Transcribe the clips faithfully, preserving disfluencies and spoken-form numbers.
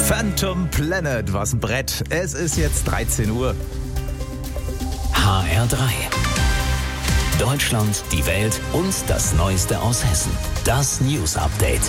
Phantom Planet, was ein Brett. Es ist jetzt dreizehn Uhr. H R drei. Deutschland, die Welt und das Neueste aus Hessen. Das News Update.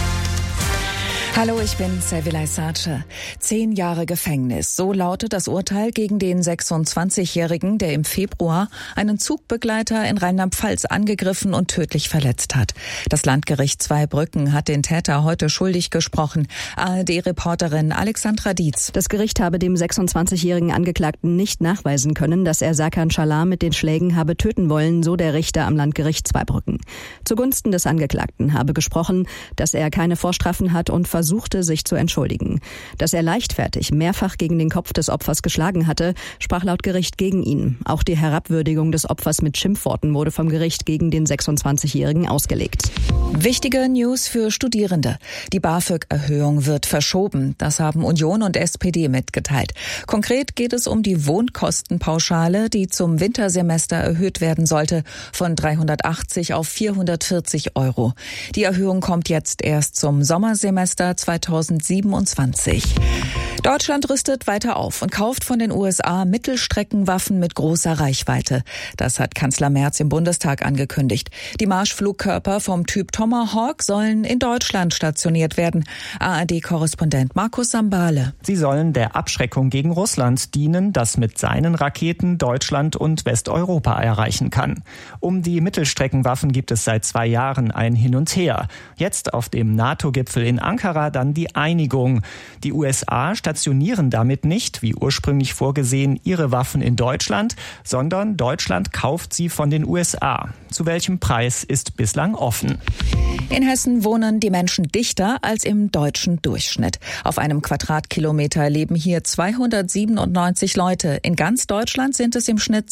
Hallo, ich bin Servilay Sace. Zehn Jahre Gefängnis. So lautet das Urteil gegen den sechsundzwanzigjährigen, der im Februar einen Zugbegleiter in Rheinland-Pfalz angegriffen und tödlich verletzt hat. Das Landgericht Zweibrücken hat den Täter heute schuldig gesprochen. A R D-Reporterin Alexandra Dietz. Das Gericht habe dem sechsundzwanzigjährigen Angeklagten nicht nachweisen können, dass er Serkan Çalar mit den Schlägen habe töten wollen, so der Richter am Landgericht Zweibrücken. Zugunsten des Angeklagten habe gesprochen, dass er keine Vorstrafen hat und versucht, versuchte, sich zu entschuldigen. Dass er leichtfertig mehrfach gegen den Kopf des Opfers geschlagen hatte, sprach laut Gericht gegen ihn. Auch die Herabwürdigung des Opfers mit Schimpfworten wurde vom Gericht gegen den sechsundzwanzigjährigen ausgelegt. Wichtige News für Studierende. Die BAföG-Erhöhung wird verschoben. Das haben Union und S P D mitgeteilt. Konkret geht es um die Wohnkostenpauschale, die zum Wintersemester erhöht werden sollte, von dreihundertachtzig auf vierhundertvierzig Euro. Die Erhöhung kommt jetzt erst zum Sommersemester zweitausendsiebenundzwanzig. Deutschland rüstet weiter auf und kauft von den U S A Mittelstreckenwaffen mit großer Reichweite. Das hat Kanzler Merz im Bundestag angekündigt. Die Marschflugkörper vom Typ Tomahawk sollen in Deutschland stationiert werden. A R D-Korrespondent Markus Sambale. Sie sollen der Abschreckung gegen Russland dienen, das mit seinen Raketen Deutschland und Westeuropa erreichen kann. Um die Mittelstreckenwaffen gibt es seit zwei Jahren ein Hin und Her. Jetzt auf dem NATO-Gipfel in Ankara dann die Einigung. Die U S A stationieren damit nicht, wie ursprünglich vorgesehen, ihre Waffen in Deutschland, sondern Deutschland kauft sie von den U S A. Zu welchem Preis ist bislang offen. In Hessen wohnen die Menschen dichter als im deutschen Durchschnitt. Auf einem Quadratkilometer leben hier zweihundertsiebenundneunzig Leute. In ganz Deutschland sind es im Schnitt